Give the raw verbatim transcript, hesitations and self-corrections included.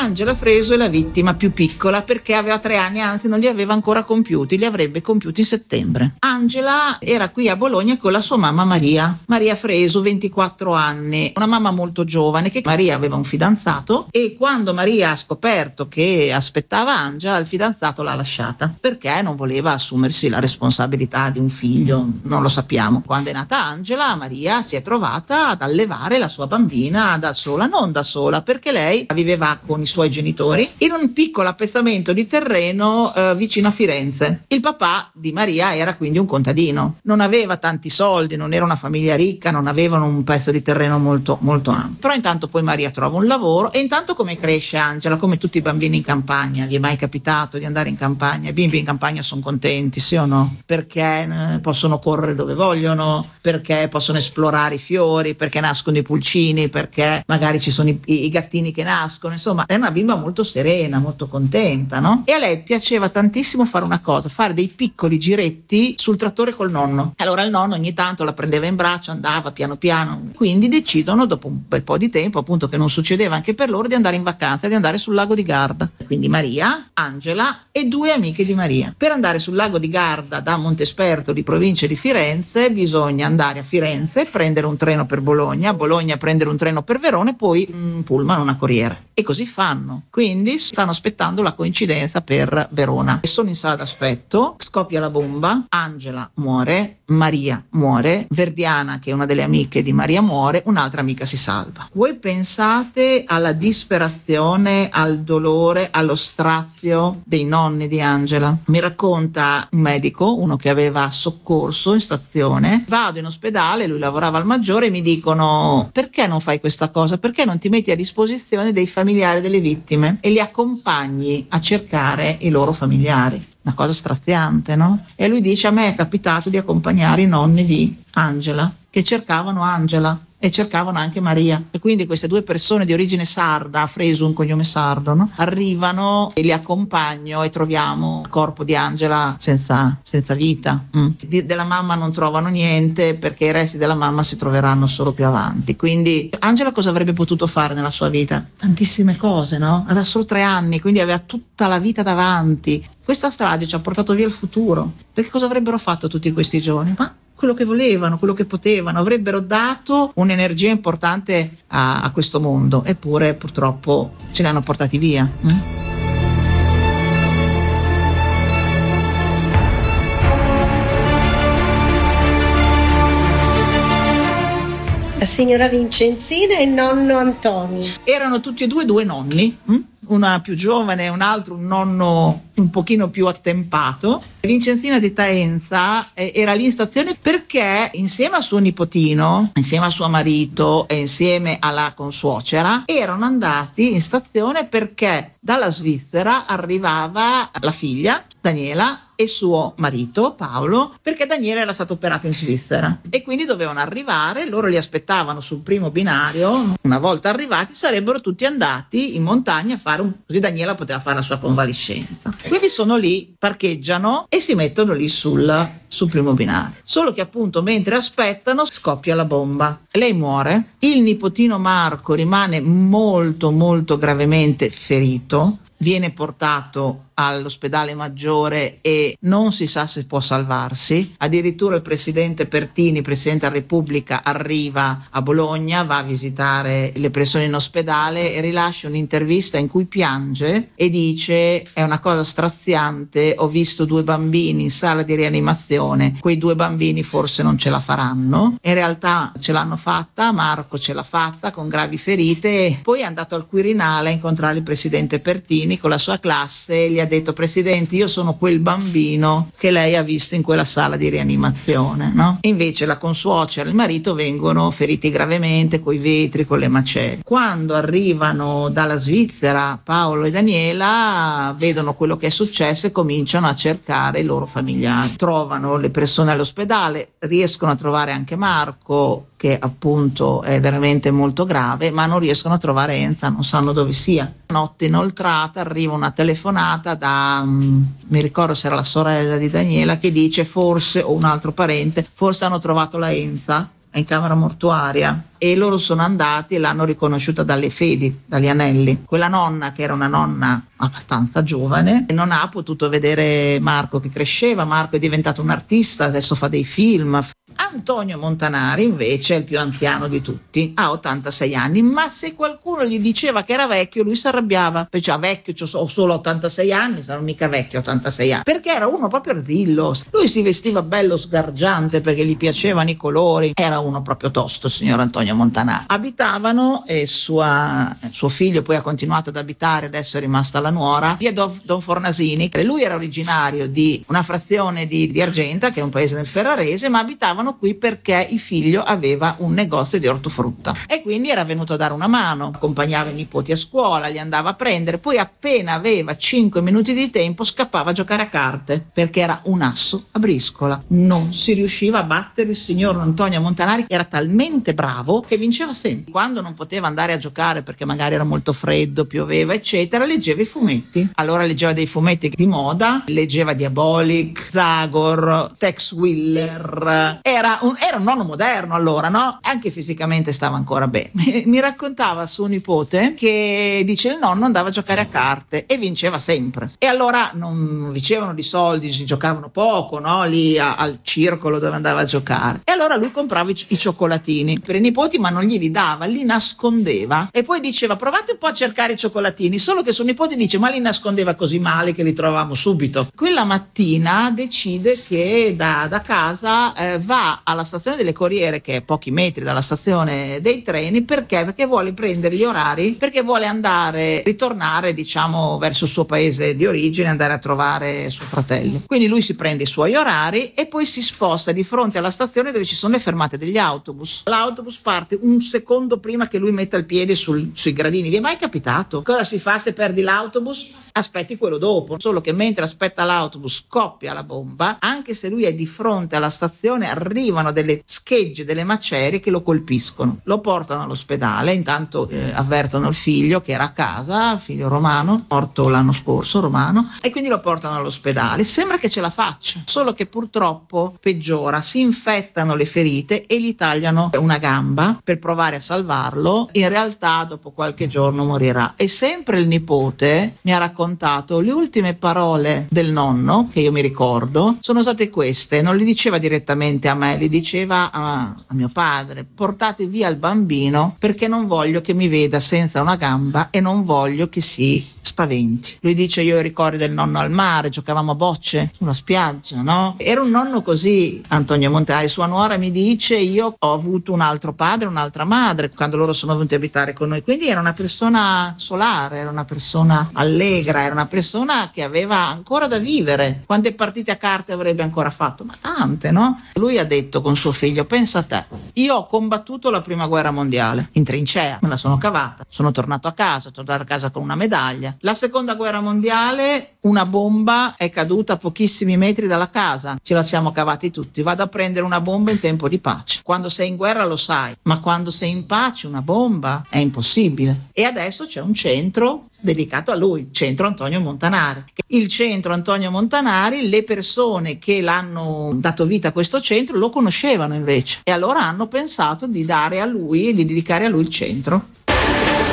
Angela Fresu è la vittima più piccola perché aveva tre anni, anzi non li aveva ancora compiuti, li avrebbe compiuti in settembre. Angela era qui a Bologna con la sua mamma Maria, Maria Fresu, ventiquattro anni, una mamma molto giovane, che Maria aveva un fidanzato e quando Maria ha scoperto che aspettava Angela, il fidanzato l'ha lasciata perché non voleva assumersi la responsabilità di un figlio, non lo sappiamo. Quando è nata Angela, Maria si è trovata ad allevare la sua bambina da sola, non da sola perché lei viveva con i suoi genitori in un piccolo appezzamento di terreno eh, vicino a Firenze. Il papà di Maria era quindi un contadino, non aveva tanti soldi, non era una famiglia ricca, non avevano un pezzo di terreno molto molto ampio. Però intanto poi Maria trova un lavoro e intanto come cresce Angela, come tutti i bambini in campagna. Vi è mai capitato di andare in campagna? I bimbi in campagna sono contenti, sì o no? Perché eh, possono correre dove vogliono, perché possono esplorare i fiori, perché nascono i pulcini, perché magari ci sono i, i, i gattini che nascono, insomma è una bimba molto serena, molto contenta, no? E a lei piaceva tantissimo fare una cosa, fare dei piccoli giretti sul trattore col nonno. Allora il nonno ogni tanto la prendeva in braccio, andava piano piano, quindi decidono dopo un bel po' di tempo, appunto che non succedeva anche per loro, di andare in vacanza, di andare sul lago di Garda. Quindi Maria, Angela e due amiche di Maria. Per andare sul lago di Garda da Montesperto di provincia di Firenze bisogna andare a Firenze, prendere un treno per Bologna, a Bologna prendere un treno per Verona e poi un pullman, una corriera. E così fanno. Quindi stanno aspettando la coincidenza per Verona. E sono in sala d'aspetto, scoppia la bomba, Angela muore, Maria muore, Verdiana, che è una delle amiche di Maria, muore, un'altra amica si salva. Voi pensate alla disperazione, al dolore, allo strazio dei nonni di Angela. Mi racconta un medico, uno che aveva soccorso in stazione, vado in ospedale, lui lavorava al Maggiore e mi dicono: perché non fai questa cosa? Perché non ti metti a disposizione dei familiari delle vittime e li accompagni a cercare i loro familiari? Una cosa straziante, no? E lui dice: a me è capitato di accompagnare i nonni di Angela che cercavano Angela e cercavano anche Maria, e quindi queste due persone di origine sarda, Fresu un cognome sardo, no? Arrivano e li accompagno e troviamo il corpo di Angela senza, senza vita. Mm. Di, della mamma non trovano niente perché i resti della mamma si troveranno solo più avanti. Quindi Angela cosa avrebbe potuto fare nella sua vita? Tantissime cose, no? Aveva solo tre anni, quindi aveva tutta la vita davanti. Questa strage ci ha portato via il futuro, perché cosa avrebbero fatto tutti questi giorni? Ma quello che volevano, quello che potevano, avrebbero dato un'energia importante a, a questo mondo, eppure purtroppo ce li hanno portati via. Mm? La signora Vincenzina e il nonno Antonio. Erano tutti e due due nonni, hm? Una più giovane e un altro un nonno un pochino più attempato. Vincenzina di Taenza eh, era lì in stazione perché insieme a suo nipotino, insieme a suo marito e insieme alla consuocera erano andati in stazione perché dalla Svizzera arrivava la figlia Daniela e suo marito Paolo, perché Daniele era stato operato in Svizzera e quindi dovevano arrivare. Loro li aspettavano sul primo binario. Una volta arrivati sarebbero tutti andati in montagna a fare un... così Daniela poteva fare la sua convalescenza. Quindi sono lì, parcheggiano e si mettono lì sul, sul primo binario. Solo che appunto mentre aspettano scoppia la bomba. Lei muore, il nipotino Marco rimane molto molto gravemente ferito, viene portato all'ospedale Maggiore e non si sa se può salvarsi. Addirittura il presidente Pertini, presidente della Repubblica, arriva a Bologna, va a visitare le persone in ospedale e rilascia un'intervista in cui piange e dice: è una cosa straziante, ho visto due bambini in sala di rianimazione, quei due bambini forse non ce la faranno. In realtà ce l'hanno fatta, Marco ce l'ha fatta con gravi ferite e poi è andato al Quirinale a incontrare il presidente Pertini con la sua classe e gli ha detto: presidente, io sono quel bambino che lei ha visto in quella sala di rianimazione, no? Invece la consuocera e il marito vengono feriti gravemente coi vetri, con le macerie. Quando arrivano dalla Svizzera Paolo e Daniela vedono quello che è successo e cominciano a cercare i loro familiari. Trovano le persone all'ospedale, riescono a trovare anche Marco, che appunto è veramente molto grave, ma non riescono a trovare Enza, non sanno dove sia. Notte inoltrata arriva una telefonata da, um, mi ricordo se era la sorella di Daniela, che dice forse, o un altro parente, forse hanno trovato la Enza. è in camera mortuaria, e loro sono andati e l'hanno riconosciuta dalle fedi, dagli anelli. Quella nonna, che era una nonna abbastanza giovane, non ha potuto vedere Marco che cresceva. Marco è diventato un artista, adesso fa dei film. Antonio Montanari invece è il più anziano di tutti, ha ottantasei anni, ma se qualcuno gli diceva che era vecchio lui si arrabbiava, diceva vecchio, ho solo ottantasei anni, sono mica vecchio ottantasei anni, perché era uno proprio ardillo. Lui si vestiva bello sgargiante perché gli piacevano i colori, era uno proprio tosto il signor Antonio Montanari. Abitavano, e sua, suo figlio poi ha continuato ad abitare, adesso è rimasta la nuora, via Don, Don Fornasini. Lui era originario di una frazione di, di Argenta, che è un paese del Ferrarese, ma abitavano qui perché il figlio aveva un negozio di ortofrutta e quindi era venuto a dare una mano, accompagnava i nipoti a scuola, li andava a prendere, poi appena aveva cinque minuti di tempo scappava a giocare a carte perché era un asso a briscola. Non si riusciva a battere il signor Antonio Montanari, era talmente bravo che vinceva sempre. Quando non poteva andare a giocare perché magari era molto freddo, pioveva eccetera, leggeva i fumetti. Allora leggeva dei fumetti di moda, leggeva Diabolic, Zagor, Tex Willer. Era un, era un nonno moderno allora, no? Anche fisicamente stava ancora bene. Mi raccontava suo nipote che dice il nonno andava a giocare a carte e vinceva sempre. E allora non vincevano di soldi, si giocavano poco, no? Lì a, al circolo dove andava a giocare. E allora lui comprava i, i cioccolatini per i nipoti, ma non glieli dava, li nascondeva. E poi diceva provate un po' a cercare i cioccolatini, solo che suo nipote dice ma li nascondeva così male che li trovavamo subito. Quella mattina decide che da, da casa eh, va alla stazione delle Corriere, che è pochi metri dalla stazione dei treni, perché perché vuole prendere gli orari, perché vuole andare ritornare diciamo verso il suo paese di origine, andare a trovare suo fratello. Quindi lui si prende i suoi orari e poi si sposta di fronte alla stazione dove ci sono le fermate degli autobus. L'autobus parte un secondo prima che lui metta il piede sul, sui gradini. Vi è mai capitato? Cosa si fa se perdi l'autobus? Aspetti quello dopo, solo che mentre aspetta l'autobus scoppia la bomba, anche se lui è di fronte alla stazione arrivano delle schegge, delle macerie che lo colpiscono, lo portano all'ospedale, intanto eh, avvertono il figlio che era a casa, il figlio Romano, morto l'anno scorso, Romano, e quindi lo portano all'ospedale. Sembra che ce la faccia, solo che purtroppo peggiora, si infettano le ferite e gli tagliano una gamba per provare a salvarlo. In realtà dopo qualche giorno morirà. E sempre il nipote mi ha raccontato le ultime parole del nonno, che io mi ricordo, sono state queste, non li diceva direttamente a me, li diceva a, a mio padre: portate via il bambino perché non voglio che mi veda senza una gamba e non voglio che si spaventi. Lui dice io ho i ricordi del nonno al mare, giocavamo a bocce sulla spiaggia, no? Era un nonno così. Antonio Montanari, sua nuora, mi dice io ho avuto un altro padre, un'altra madre quando loro sono venuti a abitare con noi, quindi era una persona solare, era una persona allegra, era una persona che aveva ancora da vivere. Quante partite a carte avrebbe ancora fatto? Ma tante, no? Lui ha detto con suo figlio: pensa a te, io ho combattuto la prima guerra mondiale in trincea, me la sono cavata, sono tornato a casa, sono tornato a casa con una medaglia. La seconda guerra mondiale, una bomba è caduta a pochissimi metri dalla casa, ce la siamo cavati tutti. Vado a prendere una bomba in tempo di pace. Quando sei in guerra lo sai, ma quando sei in pace una bomba è impossibile. E adesso c'è un centro dedicato a lui, Centro Antonio Montanari. Il Centro Antonio Montanari, le persone che l'hanno dato vita a questo centro lo conoscevano invece, e allora hanno pensato di dare a lui e di dedicare a lui il centro.